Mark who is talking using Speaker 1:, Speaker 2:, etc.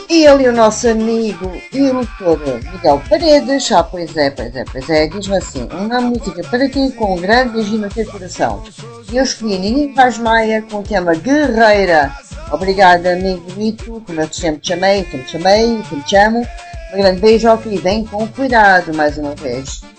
Speaker 1: E ele, o nosso amigo e o doutor Miguel Paredes, pois é, diz-me assim, uma música para ti com um grande beijinho no teu coração. E eu escolhi Ninguém Faz Maia com o tema Guerreira. Obrigada, amigo Lito, como eu sempre te chamei, sempre te chamo. Um grande beijo ao filho, vem com cuidado mais uma vez.